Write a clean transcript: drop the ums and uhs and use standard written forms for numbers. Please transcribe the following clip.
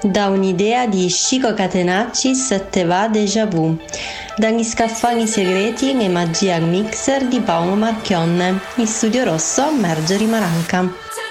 Da un'idea di Chico Catenacci te va déjà vu. Dagli scaffali segreti e magia al mixer di Paolo Marchionne. In studio rosso Margherita Maranca.